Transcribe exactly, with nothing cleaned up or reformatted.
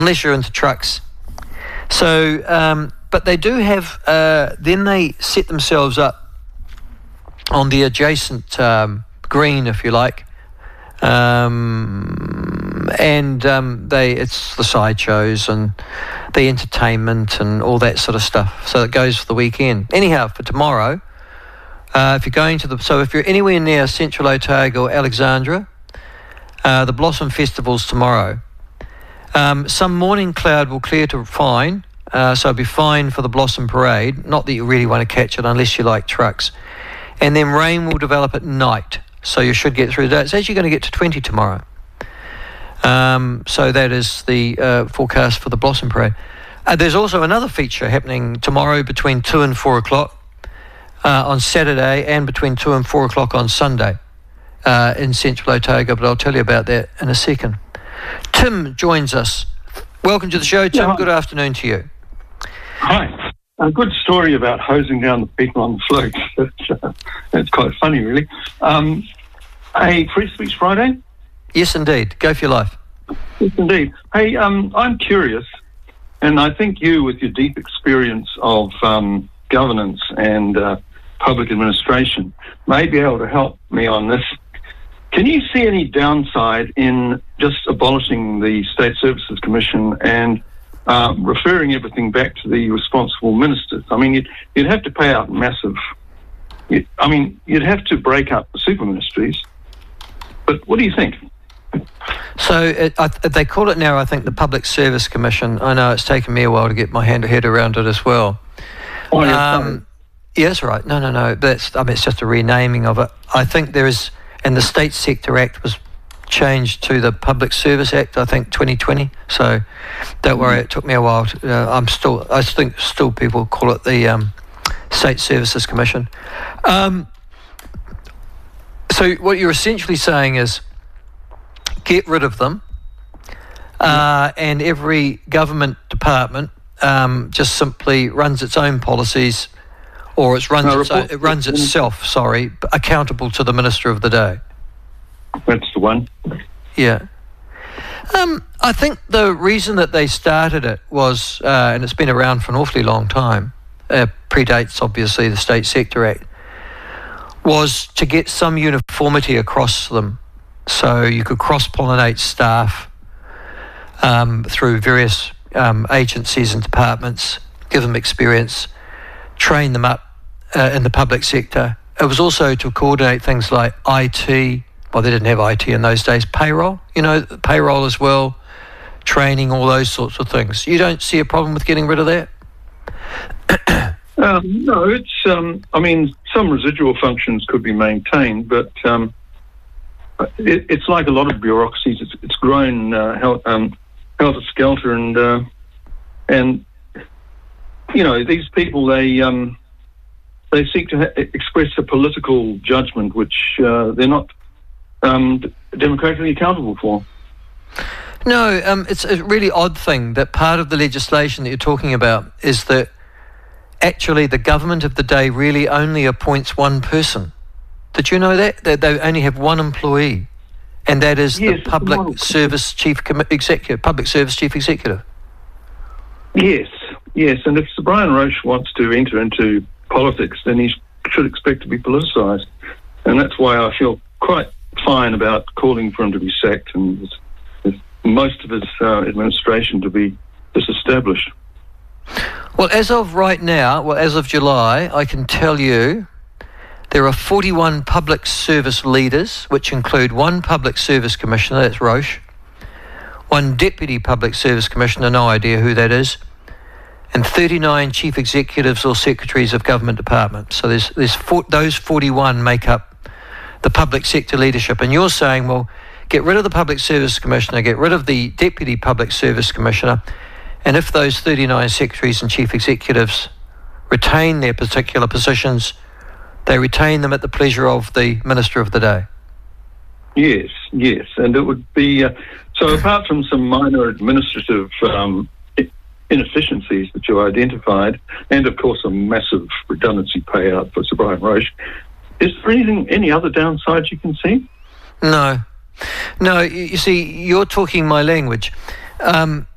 unless you're into trucks. So, um, but they do have, uh, then they set themselves up on the adjacent um, green, if you like, um, and um, they it's the sideshows and the entertainment and all that sort of stuff. So it goes for the weekend. Anyhow, for tomorrow, uh, if you're going to the, so if you're anywhere near Central Otago or Alexandra, uh, the Blossom Festival's tomorrow. Um, some morning cloud will clear to fine, uh, so it'll be fine for the Blossom Parade. Not that you really want to catch it unless you like trucks. And then rain will develop at night, so you should get through that. It's actually going to get to twenty tomorrow. Um, so that is the uh, forecast for the Blossom Parade. Uh, there's also another feature happening tomorrow between two and four o'clock uh, on Saturday, and between two and four o'clock on Sunday uh, in Central Otago, but I'll tell you about that in a second. Tim joins us. Welcome to the show, Tim. Yeah, good afternoon to you. Hi. A good story about hosing down the people on the floats. That's, uh, that's quite funny, really. Um, hey, Free Speech Friday? Yes, indeed. Go for your life. Yes, indeed. Hey, um, I'm curious, and I think you, with your deep experience of um, governance and uh, public administration, may be able to help me on this. Can you see any downside in just abolishing the State Services Commission and uh, referring everything back to the responsible ministers? I mean, you'd, you'd have to pay out massive... You, I mean, you'd have to break up the super ministries. But what do you think? So it, I, they call it now, I think, the Public Service Commission. I know it's taken me a while to get my hand head around it as well. Oh, yes, um, yes, right. No, no, no. That's, I mean, it's just a renaming of it. I think there is... And the State Sector Act was changed to the Public Service Act, I think, twenty twenty. So don't worry, it took me a while. To, uh, I'm still, I think still people call it the um, State Services Commission. Um, so what you're essentially saying is get rid of them, uh, and every government department um, just simply runs its own policies. Or it's runs no, its own, it runs itself, sorry, accountable to the Minister of the day. That's the one. Yeah. Um, I think the reason that they started it was, uh, and it's been around for an awfully long time, uh, predates obviously the State Sector Act, was to get some uniformity across them. So you could cross-pollinate staff um, through various um, agencies and departments, give them experience, train them up uh, in the public sector. It was also to coordinate things like I T. Well, they didn't have I T in those days. Payroll, you know, payroll as well, training, all those sorts of things. You don't see a problem with getting rid of that? um, no, it's, um, I mean, some residual functions could be maintained, but um, it, it's like a lot of bureaucracies. It's, it's grown uh, hel- um, helter-skelter and, uh, and you know, these people, they um, they seek to ha- express a political judgment which uh, they're not um, d- democratically accountable for. No, um, it's a really odd thing that part of the legislation that you're talking about is that actually the government of the day really only appoints one person. Did you know that? That they only have one employee, and that is yes, the Public Service Chief Com- Executive, Public Service Chief Executive. Yes. Yes, and if Sir Brian Roche wants to enter into politics, then he should expect to be politicised. And that's why I feel quite fine about calling for him to be sacked and most of his uh, administration to be disestablished. Well, as of right now, well, as of July, I can tell you there are forty-one public service leaders, which include one public service commissioner, that's Roche, one deputy public service commissioner, no idea who that is, and thirty-nine chief executives or secretaries of government departments. So there's, there's four, those forty-one make up the public sector leadership. And you're saying, well, get rid of the public service commissioner, get rid of the deputy public service commissioner, and if those thirty-nine secretaries and chief executives retain their particular positions, they retain them at the pleasure of the Minister of the day. Yes, yes. And it would be... Uh, so apart from some minor administrative... Um, inefficiencies that you identified, and of course a massive redundancy payout for Sir Brian Roche, is there anything, any other downsides you can see? No. No, you see, you're talking my language. Um,